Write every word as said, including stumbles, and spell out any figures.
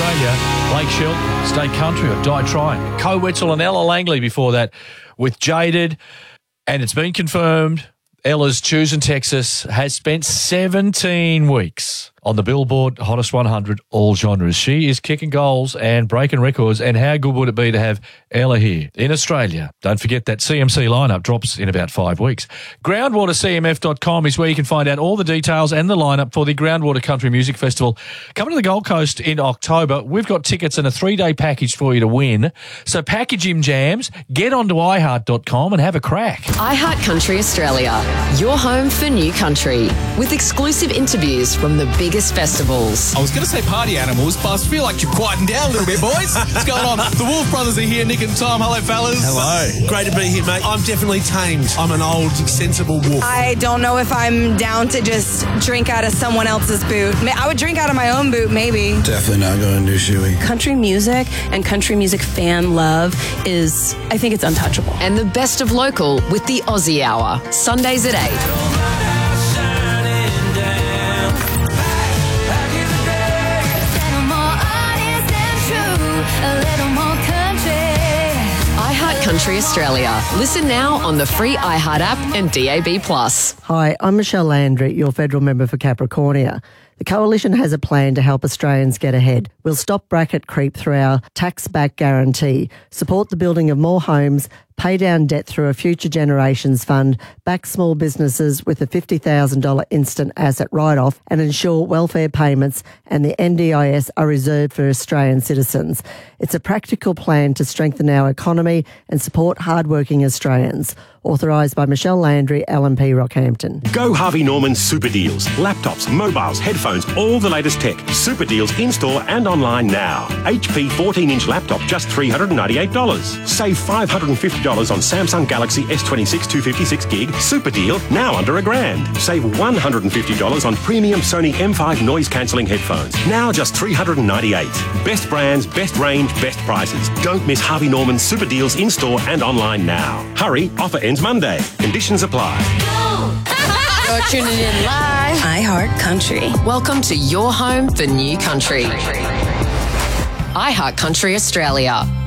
Australia. Blake Shelton, State Country or Die Trying. Co Wetzel and Ella Langley before that with Jaded. And it's been confirmed Ella's Choosing Texas has spent seventeen weeks on the Billboard Hottest one hundred all genres. She is kicking goals and breaking records. And how good would it be to have Ella here in Australia? Don't forget that C M C lineup drops in about five weeks. groundwater c m f dot com is where you can find out all the details and the lineup for the Groundwater Country Music Festival. Coming to the Gold Coast in October. We've got tickets and a three-day package for you to win. So pack your Jim Jams, get onto i heart dot com and have a crack. iHeart Country Australia, your home for new country, with exclusive interviews from the biggest festivals. I was going to say party animals, but I feel like you're quieting down a little bit, boys. What's going on? The Wolf Brothers are here, Nick and Tom. Hello, fellas. Hello. Great to be here, mate. I'm definitely tamed. I'm an old, sensible wolf. I don't know if I'm down to just drink out of someone else's boot. I would drink out of my own boot, maybe. Definitely not going to do shoey. Country music and country music fan love is, I think it's untouchable. And the best of local with the Aussie Hour, Sundays at eight. iHeart Country Australia. Listen now on the free iHeart app and D A B plus. Hi, I'm Michelle Landry, your federal member for Capricornia. The Coalition has a plan to help Australians get ahead. We'll stop bracket creep through our tax-back guarantee, support the building of more homes, pay down debt through a Future Generations Fund, back small businesses with a fifty thousand dollars instant asset write-off, and ensure welfare payments and the N D I S are reserved for Australian citizens. It's a practical plan to strengthen our economy and support hard-working Australians. Authorised by Michelle Landry, L M P Rockhampton. Go Harvey Norman Super Deals. Laptops, mobiles, headphones, all the latest tech. Super Deals in-store and online now. H P fourteen inch laptop, just three hundred ninety-eight dollars. Save five hundred fifty dollars on Samsung Galaxy S twenty-six two fifty-six gig. Super deal, now under a grand. Save one hundred fifty dollars on premium Sony M five noise-cancelling headphones. Now just three hundred ninety-eight dollars. Best brands, best range, best prices. Don't miss Harvey Norman Super Deals in-store and online now. Hurry, offer ends Monday. Conditions apply. You're tuning in live. iHeart Country. Welcome to your home for new country. iHeart Country Australia.